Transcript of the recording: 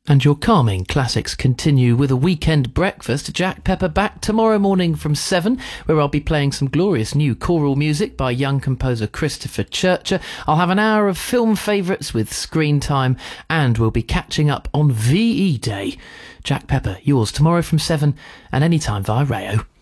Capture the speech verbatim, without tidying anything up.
And your calming classics continue with a weekend breakfast. Jack Pepper back tomorrow morning from seven, where I'll be playing some glorious new choral music by young composer Christopher Churcher. I'll have an hour of film favourites with Screen Time, and we'll be catching up on V E Day. Jack Pepper, yours tomorrow from seven and anytime via Rayo.